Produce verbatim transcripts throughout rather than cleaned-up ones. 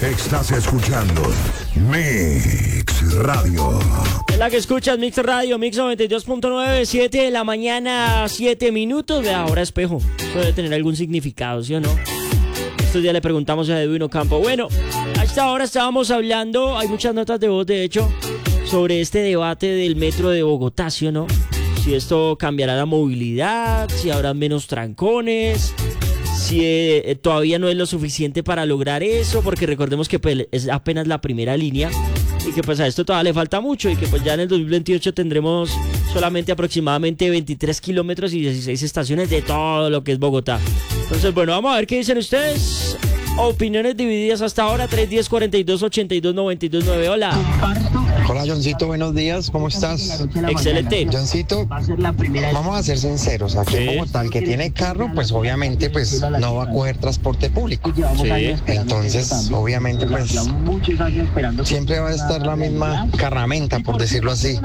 Estás escuchando Mix Radio. Es la que escuchas, Mix Radio, Mix noventa y dos punto nueve, siete de la mañana, siete minutos. Vea, ahora espejo. Eso debe tener algún significado, ¿sí o no? Estos días le preguntamos a Edwin Ocampo. Bueno, a esta hora estábamos hablando, hay muchas notas de voz, de hecho, sobre este debate del metro de Bogotá, ¿sí o no? Si esto cambiará la movilidad, si habrá menos trancones, si eh, todavía no es lo suficiente para lograr eso, porque recordemos que pues, es apenas la primera línea y que pues a esto todavía le falta mucho y que pues ya en el dos mil veintiocho tendremos solamente aproximadamente veintitrés kilómetros y dieciséis estaciones de todo lo que es Bogotá. Entonces, bueno, vamos a ver qué dicen ustedes. Opiniones divididas hasta ahora, tres uno cero, cuarenta y dos, ochenta y dos, noventa y dos, nueve. Hola. Hola, Johncito, buenos días, ¿cómo estás? Excelente. Johncito, vamos a ser sinceros, aquí Sí. como tal que tiene carro, pues obviamente pues no va a coger transporte público. Sí. Entonces, obviamente pues siempre va a estar la misma carramenta, por decirlo así.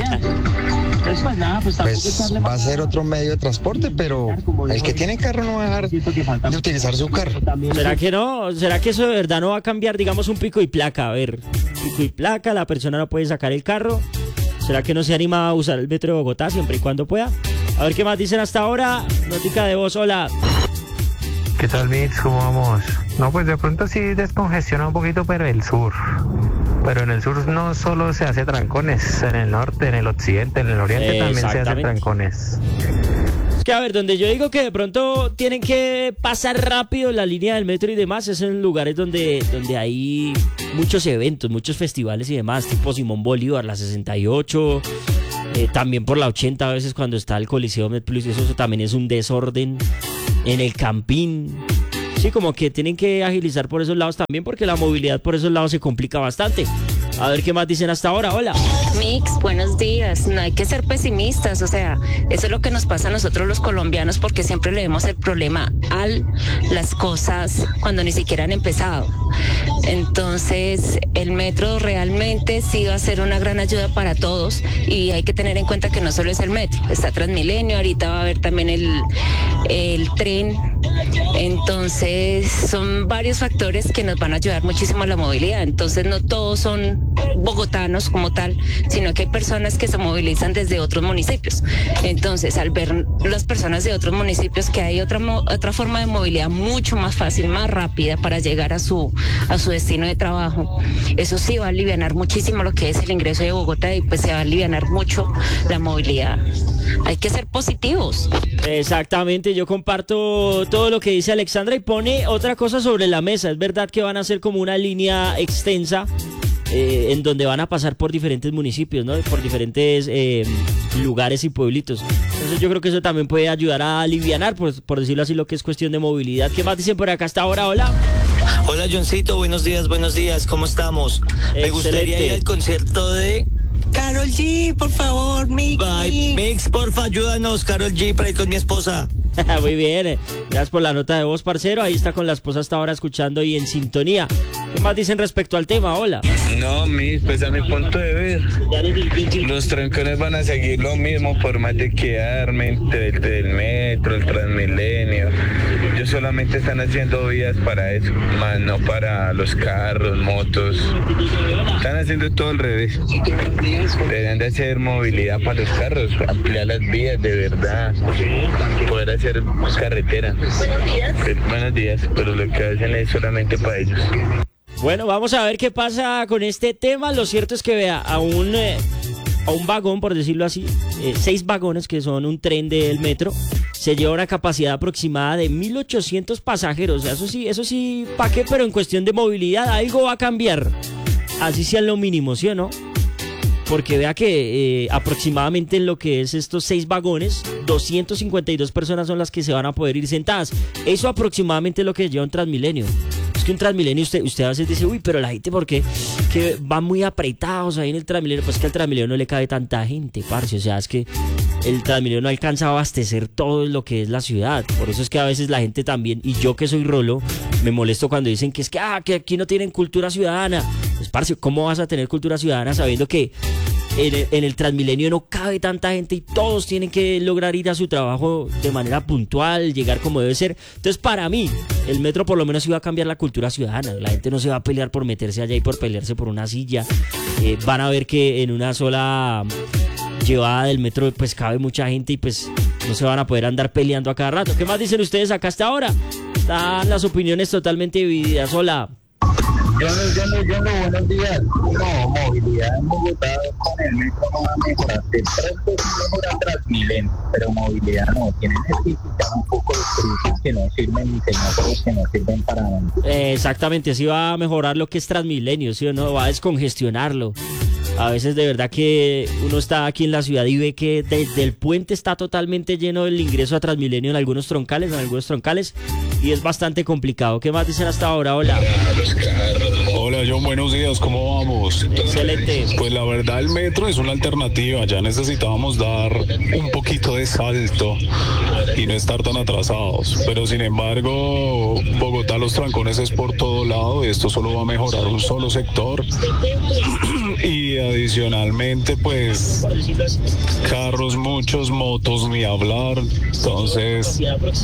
Pues va a ser otro medio de transporte, pero el que tiene carro no va a dejar de utilizar su carro. ¿Será que no? ¿Será que eso de verdad no va a cambiar, digamos, un pico y placa? A ver, pico y placa, la persona no puede sacar el carro. ¿Será que no se anima a usar el metro de Bogotá siempre y cuando pueda? A ver qué más dicen hasta ahora. Notica de voz, hola. ¿Qué tal, Mix? ¿Cómo vamos? No, pues de pronto sí descongestiona un poquito, pero el sur. Pero en el sur no solo se hace trancones, en el norte, en el occidente, en el oriente también se hacen Exactamente. trancones. Es que a ver, donde yo digo que de pronto tienen que pasar rápido la línea del metro y demás, es en lugares donde, donde hay muchos eventos, muchos festivales y demás, tipo Simón Bolívar, la sesenta y ocho, eh, también por la ochenta a veces cuando está el Coliseo MedPlus, eso, eso también es un desorden, en el Campín. Sí, como que tienen que agilizar por esos lados también, porque la movilidad por esos lados se complica bastante. A ver qué más dicen hasta ahora. Hola. Mix, buenos días. No hay que ser pesimistas, o sea, eso es lo que nos pasa a nosotros los colombianos, porque siempre le vemos el problema a las cosas cuando ni siquiera han empezado. Entonces, el metro realmente sí va a ser una gran ayuda para todos y hay que tener en cuenta que no solo es el metro, está Transmilenio, ahorita va a haber también el, el tren. Entonces, son varios factores que nos van a ayudar muchísimo a la movilidad. Entonces, no todos son bogotanos como tal, sino que hay personas que se movilizan desde otros municipios. Entonces, al ver las personas de otros municipios que hay otra mo- otra forma de movilidad mucho más fácil, más rápida para llegar a su a su destino de trabajo, eso sí va a alivianar muchísimo lo que es el ingreso de Bogotá y pues se va a alivianar mucho la movilidad. Hay que ser positivos. Exactamente, yo comparto todo lo que dice Alexandra y pone otra cosa sobre la mesa. Es verdad que van a ser como una línea extensa eh, en donde van a pasar por diferentes municipios, ¿no? Por diferentes eh, lugares y pueblitos. Entonces yo creo que eso también puede ayudar a alivianar, por, por decirlo así, lo que es cuestión de movilidad. ¿Qué más dicen por acá hasta ahora? Hola. Hola, Johncito, buenos días, buenos días, ¿cómo estamos? Excelente. Me gustaría ir al concierto de Karol G, por favor, Mix. Bye, Mix, porfa, ayúdanos, Karol G, para ir con mi esposa. Muy bien, eh. Gracias por la nota de voz, parcero. Ahí está con la esposa hasta ahora escuchando y en sintonía. ¿Qué más dicen respecto al tema? Hola. No, mis, pues a mi punto de ver, los trancones van a seguir lo mismo por más de que armen el del metro, el Transmilenio. Ellos solamente están haciendo vías para eso, más no para los carros, motos. Están haciendo todo al revés. Deberían de hacer movilidad para los carros, ampliar las vías de verdad, poder hacer carretera. Buenos días, pero lo que hacen es solamente para ellos. Bueno, vamos a ver qué pasa con este tema. Lo cierto es que vea, a un, eh, a un vagón, por decirlo así, eh, seis vagones que son un tren del metro, se lleva una capacidad aproximada de mil ochocientos pasajeros. Eso sí, eso sí, ¿pa' qué? Pero en cuestión de movilidad algo va a cambiar. Así sea lo mínimo, ¿sí o no? Porque vea que eh, aproximadamente en lo que es estos seis vagones, doscientas cincuenta y dos personas son las que se van a poder ir sentadas. Eso aproximadamente es lo que lleva un Transmilenio. Es que un Transmilenio, usted, usted a veces dice, uy, pero la gente, ¿por qué? Que van muy apretados ahí en el Transmilenio. Pues que al Transmilenio no le cabe tanta gente, parce. O sea, es que el Transmilenio no alcanza a abastecer todo lo que es la ciudad. Por eso es que a veces la gente también, y yo que soy rolo, me molesto cuando dicen que es que, ah, que aquí no tienen cultura ciudadana. Pues, parce, ¿cómo vas a tener cultura ciudadana sabiendo que en el, en el Transmilenio no cabe tanta gente y todos tienen que lograr ir a su trabajo de manera puntual, llegar como debe ser. Entonces, para mí, el metro por lo menos iba a cambiar la cultura ciudadana. La gente no se va a pelear por meterse allá y por pelearse por una silla. Eh, van a ver que en una sola llevada del metro pues cabe mucha gente y pues no se van a poder andar peleando a cada rato. ¿Qué más dicen ustedes acá hasta ahora? Están las opiniones totalmente divididas. Hola. Yo no, yo no, yo no, buenos días. No, movilidad en Bogotá con el metro no va a mejorar. De pronto sí mejora Transmilenio, pero movilidad no. Tienen que quitar un poco los cruces que no sirven ni semáforos que no sirven para nada. Eh, exactamente, sí va a mejorar lo que es Transmilenio, ¿sí o no? Va a descongestionarlo. A veces de verdad que uno está aquí en la ciudad y ve que desde el puente está totalmente lleno el ingreso a Transmilenio en algunos troncales, en algunos troncales, y es bastante complicado. ¿Qué más dicen hasta ahora? Hola. Hola John, buenos días, ¿cómo vamos? Excelente. Pues la verdad el metro es una alternativa, ya necesitábamos dar un poquito de salto y no estar tan atrasados, pero sin embargo Bogotá los trancones es por todo lado, esto solo va a mejorar un solo sector y adicionalmente pues carros muchos, motos ni hablar, entonces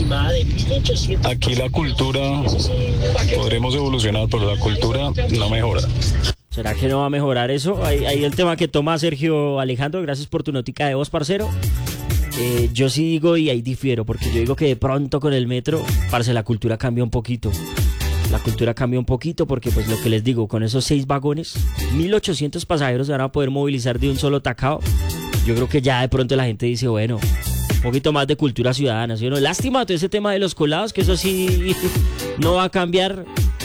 aquí la cultura podremos evolucionar, pero la cultura no mejora. ¿Será que no va a mejorar eso? Ahí, ahí el tema que toma Sergio Alejandro, gracias por tu notica de voz, parcero. Eh, yo sí digo, y ahí difiero, porque yo digo que de pronto con el metro, parce, la cultura cambia un poquito. La cultura cambia un poquito porque, pues, lo que les digo, con esos seis vagones, mil ochocientos pasajeros se van a poder movilizar de un solo tacao. Yo creo que ya de pronto la gente dice, bueno, un poquito más de cultura ciudadana, ¿sí o no? Lástima todo ese tema de los colados, que eso sí no va a cambiar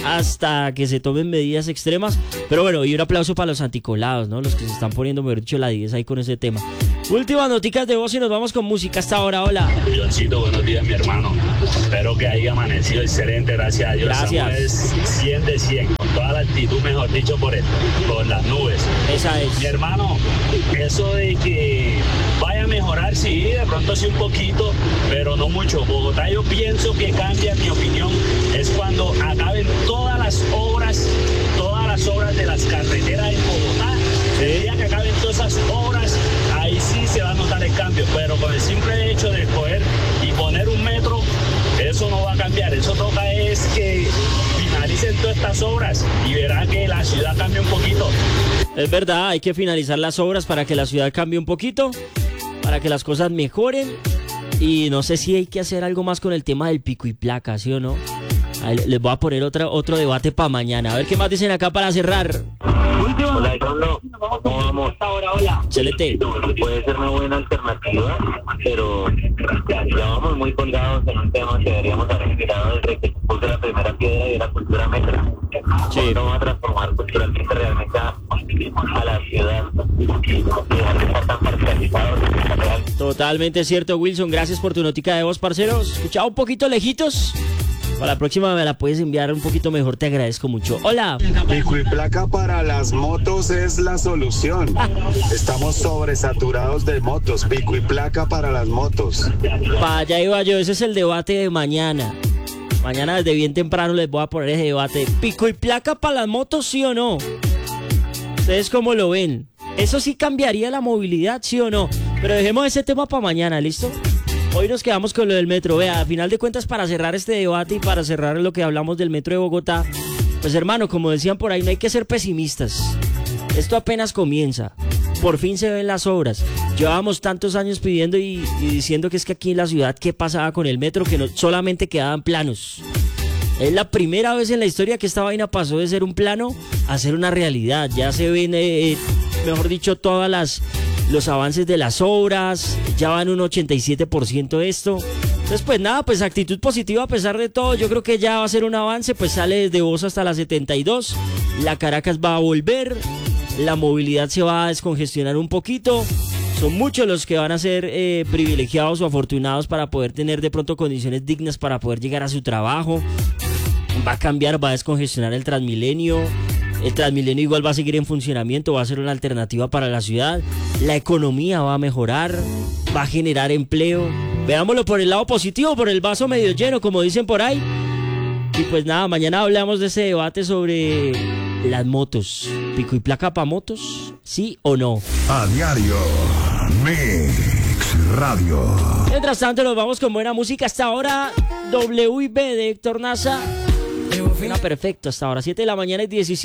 hasta que se tomen medidas extremas. Pero bueno, y un aplauso para los anticolados, ¿no? Los que se están poniendo, mejor dicho, la diez ahí con ese tema. Últimas noticas de voz y nos vamos con música hasta ahora. Hola. Johncito, buenos días, mi hermano. Espero que haya amanecido excelente, gracias a Dios. Gracias. Es cien de cien, con toda la actitud, mejor dicho, por, el, por las nubes. Esa es. Mi hermano, eso de que vaya a mejorar, sí, de pronto sí un poquito, pero no mucho. Bogotá, yo pienso que cambia, mi opinión, es cuando acaben todas las obras, todas las obras de las carreteras en Bogotá. El día que acaben todas esas obras, ahí sí se va a notar el cambio, pero con el simple hecho de coger y poner un metro, eso no va a cambiar. Eso toca es que finalicen todas estas obras y verán que la ciudad cambia un poquito. Es verdad, hay que finalizar las obras para que la ciudad cambie un poquito, para que las cosas mejoren. Y no sé si hay que hacer algo más con el tema del pico y placa, ¿sí o no? Ahí les voy a poner otra, otro debate para mañana. A ver qué más dicen acá para cerrar. Hola, no, ¿cómo vamos? Hola. Excelente. Puede ser una buena alternativa, pero ya vamos muy colgados en un tema que deberíamos haber mirado desde que se puso la primera piedra y la cultura metro. Sí. ¿Cómo va a transformar culturalmente realmente a, a la ciudad y dejar de estar tan parcializados? Totalmente cierto, Wilson. Gracias por tu notica de voz, parceros. Escuchaba un poquito lejitos. Para la próxima me la puedes enviar un poquito mejor, te agradezco mucho. Hola. Pico y placa para las motos es la solución. Estamos sobresaturados de motos. Pico y placa para las motos. Para allá iba yo, ese es el debate de mañana. Mañana desde bien temprano les voy a poner ese debate. ¿Pico y placa para las motos, sí o no? ¿Ustedes cómo lo ven? ¿Eso sí cambiaría la movilidad, sí o no? Pero dejemos ese tema para mañana, ¿listo? Hoy nos quedamos con lo del metro. Vea, a final de cuentas, para cerrar este debate y para cerrar lo que hablamos del metro de Bogotá, pues hermano, como decían por ahí, no hay que ser pesimistas. Esto apenas comienza. Por fin se ven las obras. Llevábamos tantos años pidiendo y, y diciendo que es que aquí en la ciudad, ¿qué pasaba con el metro? Que no, solamente quedaban planos. Es la primera vez en la historia que esta vaina pasó de ser un plano a ser una realidad. Ya se ven, eh, mejor dicho, todas las... los avances de las obras, ya van un ochenta y siete por ciento de esto. Entonces, pues nada, pues actitud positiva a pesar de todo. Yo creo que ya va a ser un avance, pues sale desde Bosa hasta la setenta y dos. La Caracas va a volver, la movilidad se va a descongestionar un poquito. Son muchos los que van a ser eh, privilegiados o afortunados para poder tener de pronto condiciones dignas para poder llegar a su trabajo. Va a cambiar, va a descongestionar el Transmilenio. El Transmilenio igual va a seguir en funcionamiento, va a ser una alternativa para la ciudad. La economía va a mejorar, va a generar empleo. Veámoslo por el lado positivo, por el vaso medio lleno, como dicen por ahí. Y pues nada, mañana hablamos de ese debate sobre las motos. Pico y placa para motos ¿Sí o no? A diario. Mix Radio. Mientras tanto, nos vamos con buena música. Hasta ahora, W I B de Héctor Naza. Una perfecta hasta ahora. siete de la mañana y diecisiete.